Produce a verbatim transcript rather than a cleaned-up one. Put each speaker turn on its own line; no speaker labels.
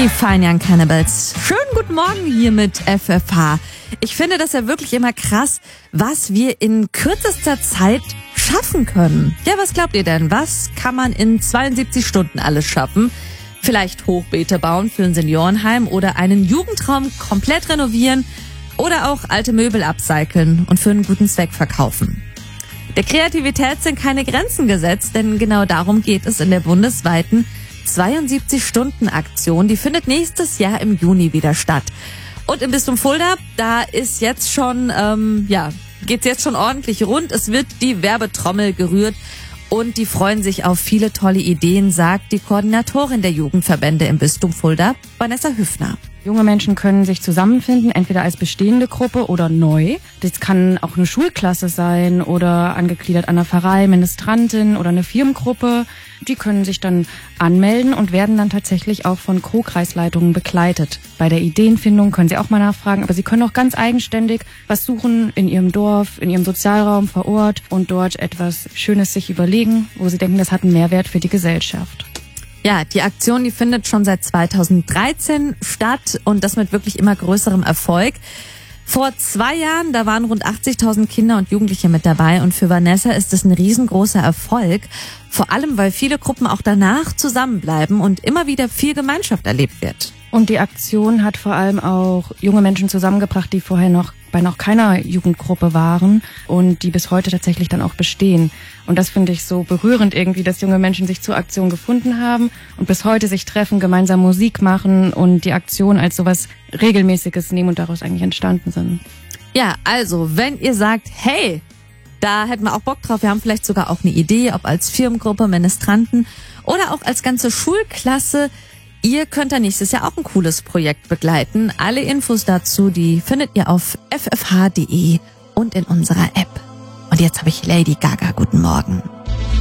Die Fine Young Cannibals. Schönen guten Morgen hier mit F F H. Ich finde das ja wirklich immer krass, was wir in kürzester Zeit schaffen können. Ja, was glaubt ihr denn? Was kann man in zweiundsiebzig Stunden alles schaffen? Vielleicht Hochbeete bauen für ein Seniorenheim oder einen Jugendraum komplett renovieren oder auch alte Möbel upcyclen und für einen guten Zweck verkaufen. Der Kreativität sind keine Grenzen gesetzt, denn genau darum geht es in der bundesweiten zweiundsiebzig-Stunden-Aktion. Die findet nächstes Jahr im Juni wieder statt. Und im Bistum Fulda, da ist jetzt schon, ähm, ja, geht's jetzt schon ordentlich rund. Es wird die Werbetrommel gerührt und die freuen sich auf viele tolle Ideen, sagt die Koordinatorin der Jugendverbände im Bistum Fulda, Vanessa Hüffner.
Junge Menschen können sich zusammenfinden, entweder als bestehende Gruppe oder neu. Das kann auch eine Schulklasse sein oder angegliedert an einer Pfarrei, Ministrantin oder eine Firmengruppe. Die können sich dann anmelden und werden dann tatsächlich auch von Co-Kreisleitungen begleitet. Bei der Ideenfindung können sie auch mal nachfragen, aber sie können auch ganz eigenständig was suchen in ihrem Dorf, in ihrem Sozialraum vor Ort und dort etwas Schönes sich überlegen, wo sie denken, das hat einen Mehrwert für die Gesellschaft.
Ja, die Aktion, die findet schon seit zweitausenddreizehn statt und das mit wirklich immer größerem Erfolg. Vor zwei Jahren, da waren rund achtzigtausend Kinder und Jugendliche mit dabei und für Vanessa ist es ein riesengroßer Erfolg. Vor allem, weil viele Gruppen auch danach zusammenbleiben und immer wieder viel Gemeinschaft erlebt wird.
Und die Aktion hat vor allem auch junge Menschen zusammengebracht, die vorher noch bei noch keiner Jugendgruppe waren und die bis heute tatsächlich dann auch bestehen. Und das finde ich so berührend irgendwie, dass junge Menschen sich zur Aktion gefunden haben und bis heute sich treffen, gemeinsam Musik machen und die Aktion als sowas Regelmäßiges nehmen und daraus eigentlich entstanden sind.
Ja, also, wenn ihr sagt, hey, da hätten wir auch Bock drauf, wir haben vielleicht sogar auch eine Idee, ob als Firmengruppe, Ministranten oder auch als ganze Schulklasse, ihr könnt da nächstes Jahr auch ein cooles Projekt begleiten. Alle Infos dazu, die findet ihr auf f f h punkt d e und in unserer App. Und jetzt habe ich Lady Gaga. Guten Morgen.